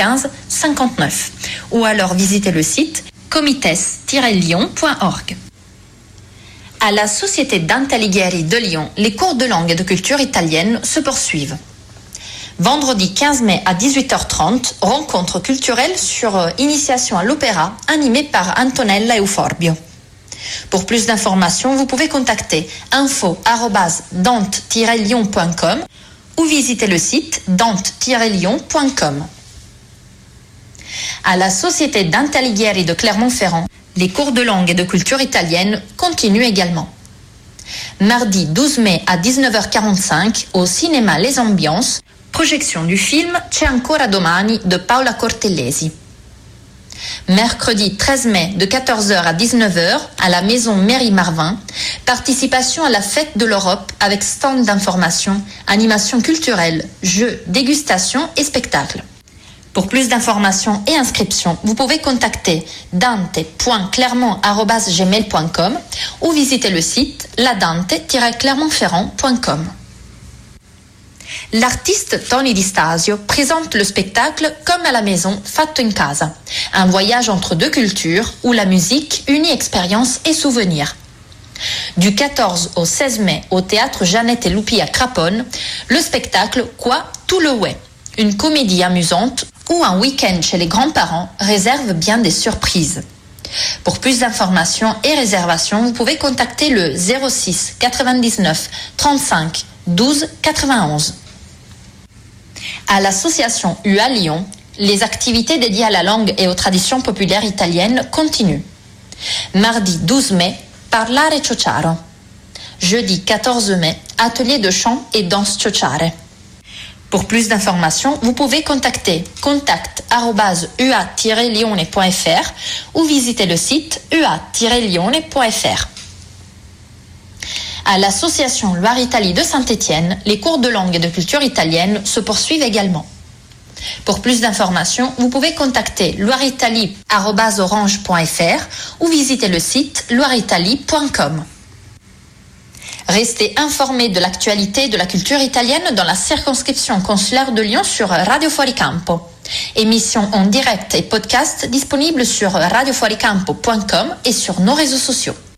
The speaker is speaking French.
15 59 ou alors visitez le site comites-lyon.org. À la Société Dante Alighieri de Lyon, les cours de langue et de culture italienne se poursuivent. Vendredi 15 mai à 18h30, rencontre culturelle sur initiation à l'opéra animée par Antonella Euforbio. Pour plus d'informations, vous pouvez contacter info@dante-lyon.com ou visiter le site dante-lyon.com. À la Société Dante Alighieri de Clermont-Ferrand, les cours de langue et de culture italienne continuent également. Mardi 12 mai à 19h45, au cinéma Les Ambiances, projection du film C'è ancora domani de Paola Cortellesi. Mercredi 13 mai de 14h à 19h à la maison Mairie Marvin, participation à la fête de l'Europe avec stand d'information, animation culturelle, jeux, dégustation et spectacles. Pour plus d'informations et inscriptions, vous pouvez contacter dante.clermont@gmail.com ou visiter le site ladante-clermontferrand.com. L'artiste Tony Di Stasio présente le spectacle Comme à la maison, fatto in casa, un voyage entre deux cultures où la musique unit expérience et souvenirs. Du 14 au 16 mai au théâtre Jeannette et Lupi à Craponne, le spectacle Quoi tout le ouais, une comédie amusante où un week-end chez les grands-parents réserve bien des surprises. Pour plus d'informations et réservations, vous pouvez contacter le 06 99 35 12 91. À l'association UA Lyon, les activités dédiées à la langue et aux traditions populaires italiennes continuent. Mardi 12 mai, Parlare Ciociaro. Jeudi 14 mai, atelier de chant et danse ciociare. Pour plus d'informations, vous pouvez contacter contact@ua-lione.fr ou visiter le site ua-lione.fr. À l'association Loire-Italie de Saint-Étienne, les cours de langue et de culture italienne se poursuivent également. Pour plus d'informations, vous pouvez contacter loireitalie@orange.fr ou visiter le site loireitalie.com. Restez informés de l'actualité de la culture italienne dans la circonscription consulaire de Lyon sur Radio Fuori Campo. Émission en direct et podcast disponible sur radiofuoricampo.com et sur nos réseaux sociaux.